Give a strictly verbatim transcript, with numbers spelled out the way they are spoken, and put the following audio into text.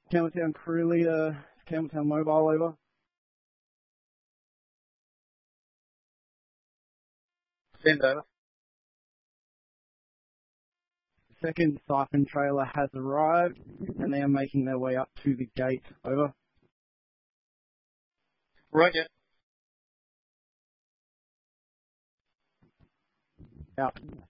Campbelltown crew leader, Campbelltown Mobile, over. Send over. Second siphon trailer has arrived, and they are making their way up to the gate, over. Roger. Out.